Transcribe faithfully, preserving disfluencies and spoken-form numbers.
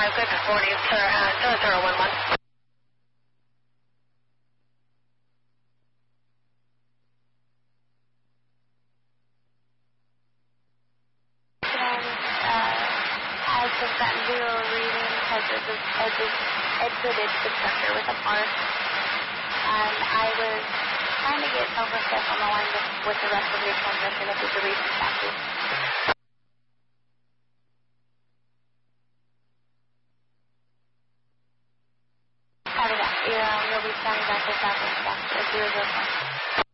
five, good morning, sir, uh, zero zero one one. I just got zero reading because I just, I just exited the structure with a part. And I was trying to get Silvercliff on the line with, with the rest of your transmission if you could read the chassis. Copy that. You'll, you'll be standing back with Southwest Staff at zero zero one.